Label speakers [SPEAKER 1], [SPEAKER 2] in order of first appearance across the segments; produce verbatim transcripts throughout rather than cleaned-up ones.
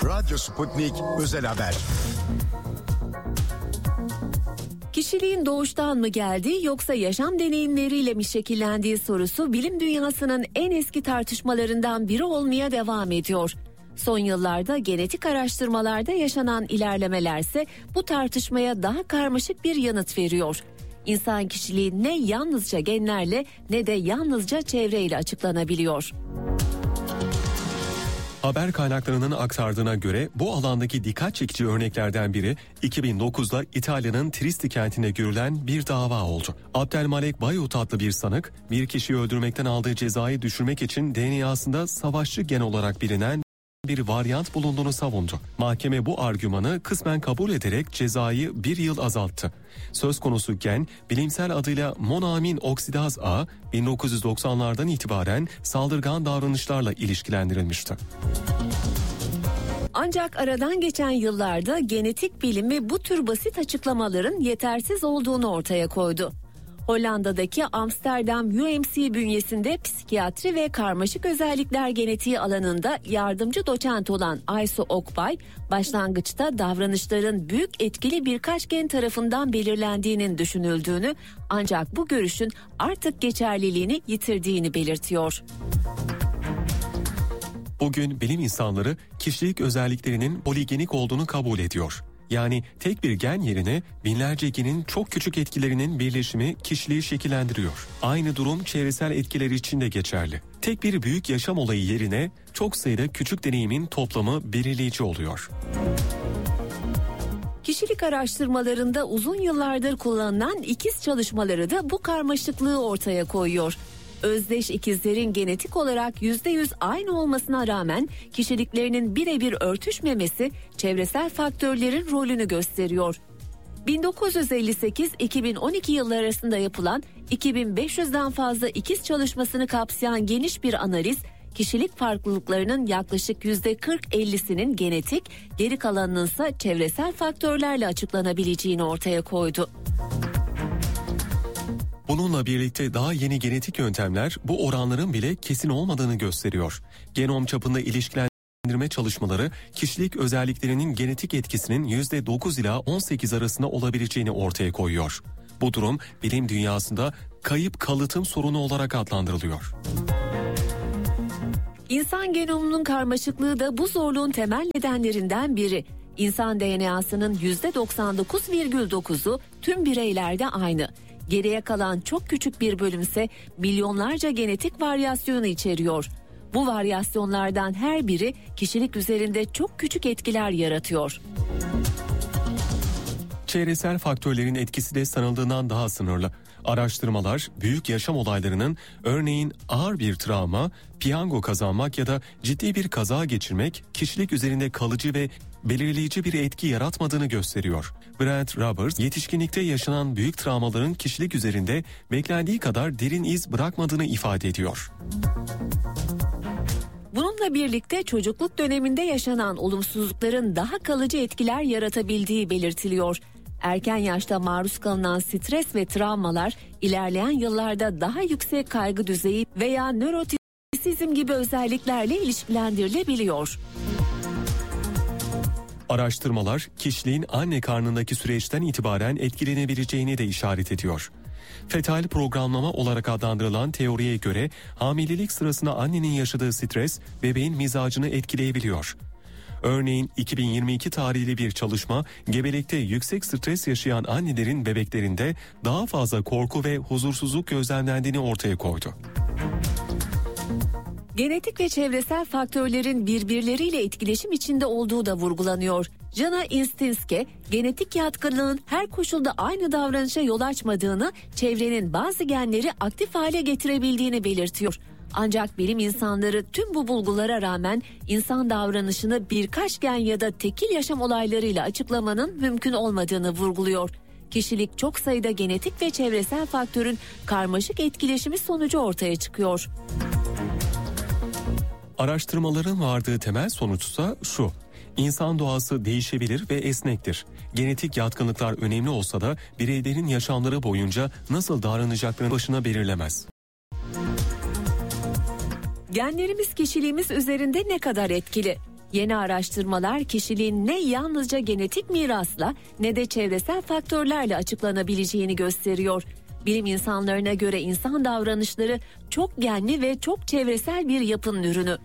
[SPEAKER 1] Radyo Sputnik Özel Haber.
[SPEAKER 2] Kişiliğin doğuştan mı geldiği yoksa yaşam deneyimleriyle mi şekillendiği sorusu bilim dünyasının en eski tartışmalarından biri olmaya devam ediyor. Son yıllarda genetik araştırmalarda yaşanan ilerlemelerse bu tartışmaya daha karmaşık bir yanıt veriyor. İnsan kişiliği ne yalnızca genlerle ne de yalnızca çevreyle açıklanabiliyor.
[SPEAKER 3] Haber kaynaklarının aktardığına göre bu alandaki dikkat çekici örneklerden biri iki bin dokuzda İtalya'nın Trieste kentinde görülen bir dava oldu. Abdelmalek Bayut adlı bir sanık bir kişiyi öldürmekten aldığı cezayı düşürmek için D N A'sında savaşçı gen olarak bilinen bir varyant bulunduğunu savundu. Mahkeme bu argümanı kısmen kabul ederek cezayı bir yıl azalttı. Söz konusu gen bilimsel adıyla monoamin oksidaz A bin dokuz yüz doksanlardan itibaren saldırgan davranışlarla ilişkilendirilmişti.
[SPEAKER 2] Ancak aradan geçen yıllarda genetik bilimi bu tür basit açıklamaların yetersiz olduğunu ortaya koydu. Hollanda'daki Amsterdam U M C bünyesinde psikiyatri ve karmaşık özellikler genetiği alanında yardımcı doçent olan Aysu Okbay, başlangıçta davranışların büyük etkili birkaç gen tarafından belirlendiğinin düşünüldüğünü, ancak bu görüşün artık geçerliliğini yitirdiğini belirtiyor.
[SPEAKER 3] Bugün bilim insanları kişilik özelliklerinin poligenik olduğunu kabul ediyor. Yani tek bir gen yerine binlerce genin çok küçük etkilerinin birleşimi kişiliği şekillendiriyor. Aynı durum çevresel etkiler için de geçerli. Tek bir büyük yaşam olayı yerine çok sayıda küçük deneyimin toplamı belirleyici oluyor.
[SPEAKER 2] Kişilik araştırmalarında uzun yıllardır kullanılan ikiz çalışmaları da bu karmaşıklığı ortaya koyuyor. Özdeş ikizlerin genetik olarak yüzde yüz aynı olmasına rağmen kişiliklerinin birebir örtüşmemesi çevresel faktörlerin rolünü gösteriyor. bin dokuz yüz elli sekiz iki bin on iki yılları arasında yapılan iki bin beş yüzden fazla ikiz çalışmasını kapsayan geniş bir analiz, kişilik farklılıklarının yaklaşık yüzde kırk ellisinin genetik, geri kalanının ise çevresel faktörlerle açıklanabileceğini ortaya koydu.
[SPEAKER 3] Bununla birlikte daha yeni genetik yöntemler bu oranların bile kesin olmadığını gösteriyor. Genom çapında ilişkilendirme çalışmaları kişilik özelliklerinin genetik etkisinin yüzde dokuz ila on sekiz arasında olabileceğini ortaya koyuyor. Bu durum bilim dünyasında kayıp kalıtım sorunu olarak adlandırılıyor.
[SPEAKER 2] İnsan genomunun karmaşıklığı da bu zorluğun temel nedenlerinden biri. İnsan D N A'sının yüzde doksan dokuz virgül dokuzu tüm bireylerde aynı. Geriye kalan çok küçük bir bölümse milyonlarca genetik varyasyonu içeriyor. Bu varyasyonlardan her biri kişilik üzerinde çok küçük etkiler yaratıyor.
[SPEAKER 3] Çevresel faktörlerin etkisi de sanıldığından daha sınırlı. Araştırmalar büyük yaşam olaylarının, örneğin ağır bir travma, piyango kazanmak ya da ciddi bir kaza geçirmek kişilik üzerinde kalıcı ve belirleyici bir etki yaratmadığını gösteriyor. Brent Roberts, yetişkinlikte yaşanan büyük travmaların kişilik üzerinde beklendiği kadar derin iz bırakmadığını ifade ediyor.
[SPEAKER 2] Bununla birlikte çocukluk döneminde yaşanan olumsuzlukların daha kalıcı etkiler yaratabildiği belirtiliyor. Erken yaşta maruz kalınan stres ve travmalar ilerleyen yıllarda daha yüksek kaygı düzeyi veya nörotizm gibi özelliklerle ilişkilendirilebiliyor.
[SPEAKER 3] Araştırmalar kişiliğin anne karnındaki süreçten itibaren etkilenebileceğini de işaret ediyor. Fetal programlama olarak adlandırılan teoriye göre hamilelik sırasında annenin yaşadığı stres bebeğin mizacını etkileyebiliyor. Örneğin iki bin yirmi iki tarihli bir çalışma gebelikte yüksek stres yaşayan annelerin bebeklerinde daha fazla korku ve huzursuzluk gözlemlendiğini ortaya koydu.
[SPEAKER 2] Genetik ve çevresel faktörlerin birbirleriyle etkileşim içinde olduğu da vurgulanıyor. Jana Instinske, genetik yatkınlığın her koşulda aynı davranışa yol açmadığını, çevrenin bazı genleri aktif hale getirebildiğini belirtiyor. Ancak bilim insanları tüm bu bulgulara rağmen insan davranışını birkaç gen ya da tekil yaşam olaylarıyla açıklamanın mümkün olmadığını vurguluyor. Kişilik çok sayıda genetik ve çevresel faktörün karmaşık etkileşimi sonucu ortaya çıkıyor.
[SPEAKER 3] Araştırmaların vardığı temel sonuçsa şu: İnsan doğası değişebilir ve esnektir. Genetik yatkınlıklar önemli olsa da bireylerin yaşamları boyunca nasıl davranacaklarını başına belirlemez.
[SPEAKER 2] Genlerimiz kişiliğimiz üzerinde ne kadar etkili? Yeni araştırmalar kişiliğin ne yalnızca genetik mirasla ne de çevresel faktörlerle açıklanabileceğini gösteriyor. Bilim insanlarına göre insan davranışları çok genli ve çok çevresel bir yapının ürünü.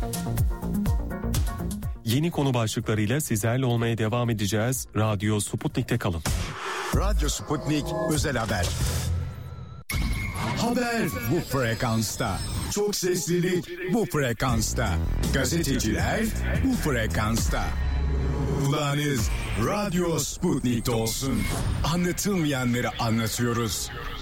[SPEAKER 3] Yeni konu başlıklarıyla sizlerle olmaya devam edeceğiz. Radyo Sputnik'te kalın.
[SPEAKER 1] Radyo Sputnik özel haber. Haber bu frekansta. Çok seslilik bu frekansta. Gazeteciler bu frekansta. Kulağınız Radyo Sputnik'te olsun. Anlatılmayanları anlatıyoruz.